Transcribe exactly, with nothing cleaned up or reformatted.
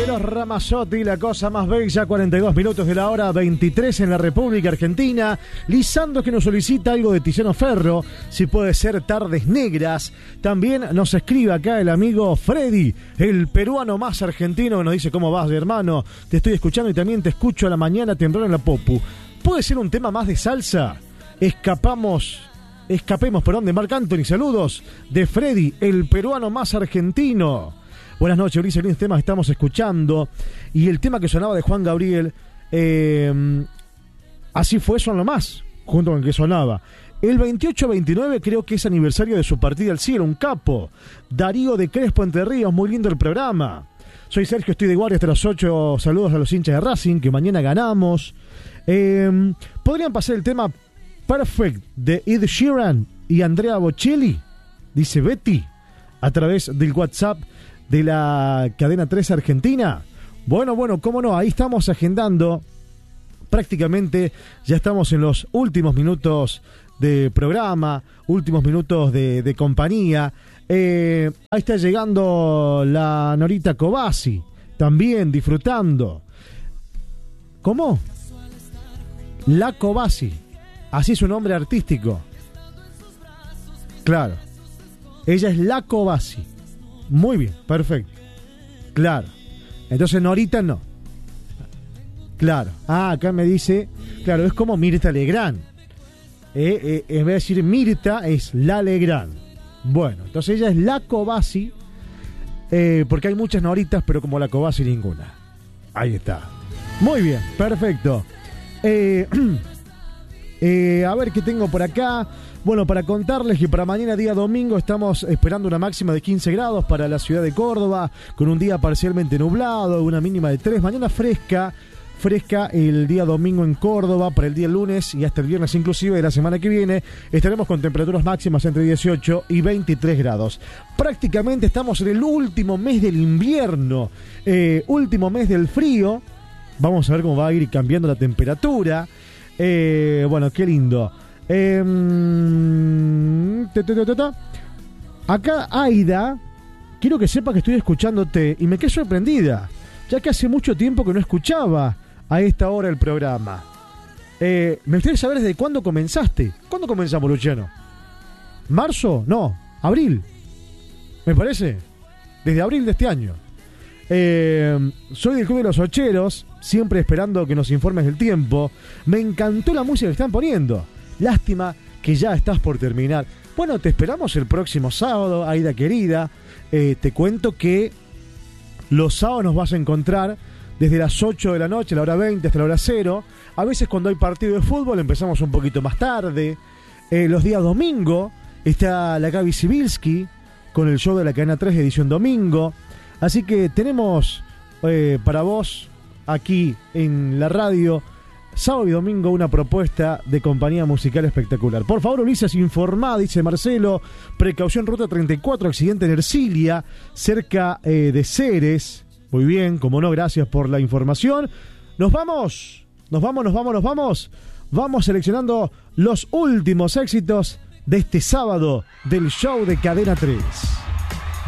Eros Ramazzotti, la cosa más bella, cuarenta y dos minutos de la hora, veintitrés en la República Argentina. Lisandro, que nos solicita algo de Tiziano Ferro, si puede ser Tardes Negras. También nos escribe acá el amigo Freddy, el peruano más argentino, que nos dice: ¿cómo vas, hermano? Te estoy escuchando y también te escucho a la mañana temprano en la Popu. ¿Puede ser un tema más de salsa? Escapamos... Escapemos, perdón, de Marc Anthony. Saludos de Freddy, el peruano más argentino. Buenas noches, Ulises. Lindos temas estamos escuchando. Y el tema que sonaba de Juan Gabriel, eh, Así fue, son lo más, junto con el que sonaba. El veintiocho veintinueve creo que es aniversario de su partida al cielo, un capo. Darío de Crespo, Entre Ríos, muy lindo el programa. Soy Sergio, estoy de guardia hasta las ocho. Saludos a los hinchas de Racing, que mañana ganamos. Eh, ¿Podrían pasar el tema Perfect de Ed Sheeran y Andrea Bocelli? Dice Betty, a través del WhatsApp de la cadena tres Argentina. Bueno, bueno, cómo no, ahí estamos agendando. Prácticamente ya estamos en los últimos minutos de programa, últimos minutos de, de compañía. Eh, ahí está llegando la Norita Cobasi, también disfrutando. ¿Cómo? La Cobasi, así es su nombre artístico. Claro, ella es la Cobasi. Muy bien, perfecto. Claro, entonces Norita no. Claro, ah, acá me dice, claro, es como Mirta Legrand. Eh, eh, en vez de decir Mirta, es la Legrand. Bueno, entonces ella es la Cobasi, eh, porque hay muchas Noritas, pero como la Cobasi ninguna. Ahí está. Muy bien, perfecto. Eh, eh, a ver qué tengo por acá. Bueno, para contarles que para mañana, día domingo, estamos esperando una máxima de quince grados para la ciudad de Córdoba, con un día parcialmente nublado, una mínima de tres. Mañana fresca, fresca el día domingo en Córdoba. Para el día lunes y hasta el viernes inclusive de la semana que viene estaremos con temperaturas máximas entre dieciocho y veintitrés grados. Prácticamente estamos en el último mes del invierno, eh, último mes del frío. Vamos a ver cómo va a ir cambiando la temperatura. Eh, bueno, qué lindo. Eh, ta, ta, ta, ta. Acá Aida, quiero que sepa que estoy escuchándote y me quedé sorprendida, ya que hace mucho tiempo que no escuchaba a esta hora el programa. Eh, me gustaría saber desde cuándo comenzaste. ¿Cuándo comenzamos, Luciano? ¿Marzo? No, abril, me parece. Desde abril de este año. Eh, soy del Club de los Ocheros, siempre esperando que nos informes del tiempo. Me encantó la música que están poniendo. Lástima que ya estás por terminar. Bueno, te esperamos el próximo sábado, Aida querida. Eh, te cuento que los sábados nos vas a encontrar desde las ocho de la noche, la hora veinte, hasta la hora cero. A veces cuando hay partido de fútbol empezamos un poquito más tarde. Eh, los días domingo está la Gaby Sibilski con el show de la cadena tres, edición domingo. Así que tenemos eh, para vos aquí en la radio, sábado y domingo, una propuesta de compañía musical espectacular. Por favor, Ulises, informá, dice Marcelo. Precaución, ruta treinta y cuatro, accidente en Ercilia, cerca eh, de Ceres. Muy bien, como no, gracias por la información. Nos vamos, nos vamos, nos vamos, nos vamos. Vamos seleccionando los últimos éxitos de este sábado del show de Cadena tres.